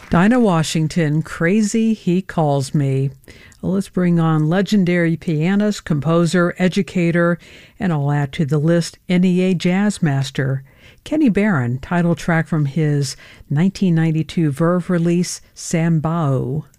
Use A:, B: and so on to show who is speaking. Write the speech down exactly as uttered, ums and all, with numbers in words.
A: Dinah Washington, Crazy He Calls Me. Well, let's bring on legendary pianist, composer, educator, and I'll add to the list N E A jazz master, Kenny Barron, title track from his nineteen ninety-two Verve release, Sambao.